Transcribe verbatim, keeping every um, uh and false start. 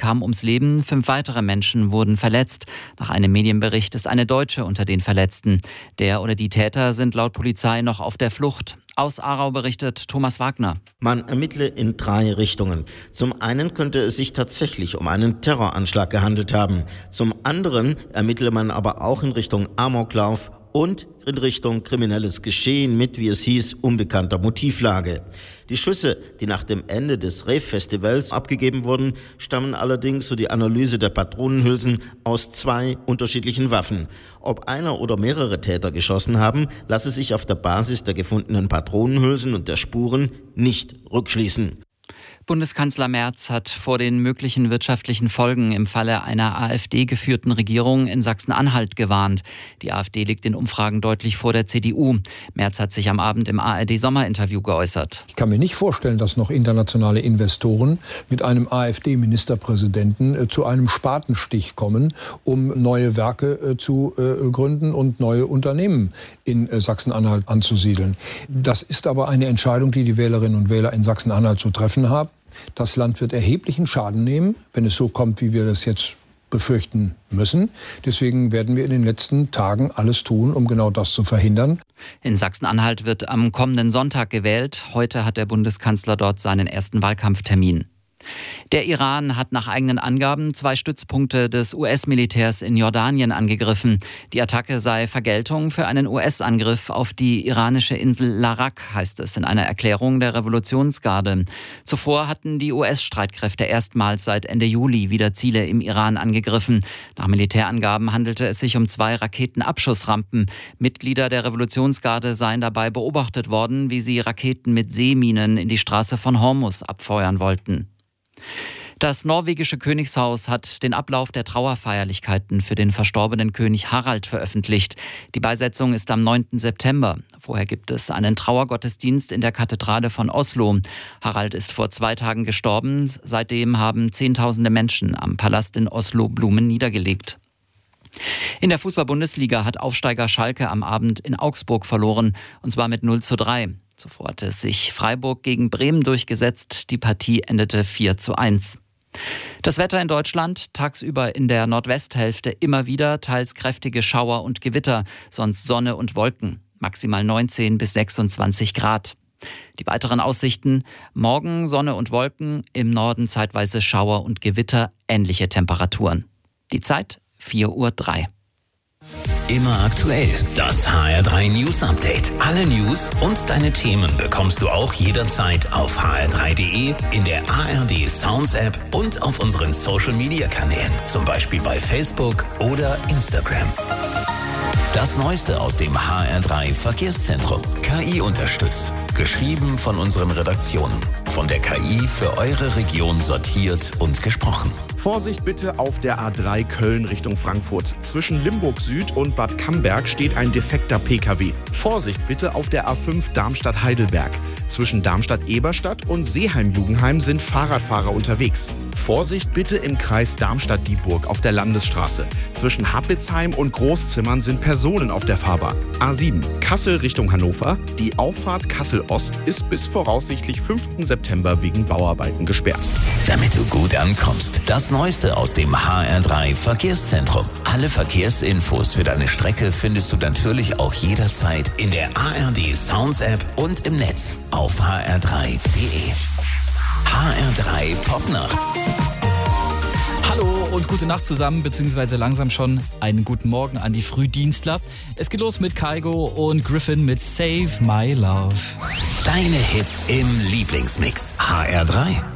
kam ums Leben, fünf weitere Menschen wurden verletzt. Nach einem Medienbericht ist eine Deutsche unter den Verletzten. Der oder die Täter sind laut Polizei noch auf der Flucht. Aus Aarau berichtet Thomas Wagner. Man ermittle in drei Richtungen. Zum einen könnte es sich tatsächlich um einen Terroranschlag gehandelt haben. Zum anderen ermittle man aber auch in Richtung Amoklauf und in Richtung kriminelles Geschehen mit, wie es hieß, unbekannter Motivlage. Die Schüsse, die nach dem Ende des Rave-Festivals abgegeben wurden, stammen allerdings, so die Analyse der Patronenhülsen, aus zwei unterschiedlichen Waffen. Ob einer oder mehrere Täter geschossen haben, lasse sich auf der Basis der gefundenen Patronenhülsen und der Spuren nicht rückschließen. Bundeskanzler Merz hat vor den möglichen wirtschaftlichen Folgen im Falle einer AfD-geführten Regierung in Sachsen-Anhalt gewarnt. Die AfD liegt in Umfragen deutlich vor der C D U. Merz hat sich am Abend im A R D-Sommerinterview geäußert. Ich kann mir nicht vorstellen, dass noch internationale Investoren mit einem AfD-Ministerpräsidenten äh, zu einem Spatenstich kommen, um neue Werke äh, zu äh, gründen und neue Unternehmen in äh, Sachsen-Anhalt anzusiedeln. Das ist aber eine Entscheidung, die die Wählerinnen und Wähler in Sachsen-Anhalt zu treffen haben. Das Land wird erheblichen Schaden nehmen, wenn es so kommt, wie wir das jetzt befürchten müssen. Deswegen werden wir in den letzten Tagen alles tun, um genau das zu verhindern. In Sachsen-Anhalt wird am kommenden Sonntag gewählt. Heute hat der Bundeskanzler dort seinen ersten Wahlkampftermin. Der Iran hat nach eigenen Angaben zwei Stützpunkte des U S-Militärs in Jordanien angegriffen. Die Attacke sei Vergeltung für einen U S-Angriff auf die iranische Insel Larak, heißt es in einer Erklärung der Revolutionsgarde. Zuvor hatten die U S-Streitkräfte erstmals seit Ende Juli wieder Ziele im Iran angegriffen. Nach Militärangaben handelte es sich um zwei Raketenabschussrampen. Mitglieder der Revolutionsgarde seien dabei beobachtet worden, wie sie Raketen mit Seeminen in die Straße von Hormuz abfeuern wollten. Das norwegische Königshaus hat den Ablauf der Trauerfeierlichkeiten für den verstorbenen König Harald veröffentlicht. Die Beisetzung ist am neunten September. Vorher gibt es einen Trauergottesdienst in der Kathedrale von Oslo. Harald ist vor zwei Tagen gestorben. Seitdem haben Zehntausende Menschen am Palast in Oslo Blumen niedergelegt. In der Fußball-Bundesliga hat Aufsteiger Schalke am Abend in Augsburg verloren, und zwar mit null zu drei. Zuvor hatte sich Freiburg gegen Bremen durchgesetzt. Die Partie endete vier zu eins. Das Wetter in Deutschland: tagsüber in der Nordwesthälfte immer wieder teils kräftige Schauer und Gewitter, sonst Sonne und Wolken. Maximal neunzehn bis sechsundzwanzig Grad. Die weiteren Aussichten: morgen Sonne und Wolken, im Norden zeitweise Schauer und Gewitter, ähnliche Temperaturen. Die Zeit vier Uhr drei. Immer aktuell. Das H R drei News Update. Alle News und deine Themen bekommst du auch jederzeit auf h r drei punkt d e, in der A R D Sounds App und auf unseren Social Media Kanälen. Zum Beispiel bei Facebook oder Instagram. Das Neueste aus dem H R drei Verkehrszentrum. K I unterstützt. Geschrieben von unseren Redaktionen. Von der K I für eure Region sortiert und gesprochen. Vorsicht bitte auf der A drei Köln Richtung Frankfurt. Zwischen Limburg Süd und Bad Camberg steht ein defekter P K W. Vorsicht bitte auf der A fünf Darmstadt-Heidelberg. Zwischen Darmstadt-Eberstadt und Seeheim-Jugendheim sind Fahrradfahrer unterwegs. Vorsicht bitte im Kreis Darmstadt-Dieburg auf der Landesstraße. Zwischen Hapitzheim und Großzimmern sind Personen auf der Fahrbahn. A sieben Kassel Richtung Hannover. Die Auffahrt Kassel-Ost ist bis voraussichtlich fünften September wegen Bauarbeiten gesperrt. Damit du gut ankommst, das Neueste aus dem H R drei Verkehrszentrum. Alle Verkehrsinfos für deine Strecke findest du natürlich auch jederzeit in der A R D Sounds App und im Netz auf h r drei punkt d e. H R drei Popnacht. Hallo und gute Nacht zusammen, beziehungsweise langsam schon einen guten Morgen an die Frühdienstler. Es geht los mit Kygo und Griffin mit Save My Love. Deine Hits im Lieblingsmix. H R drei.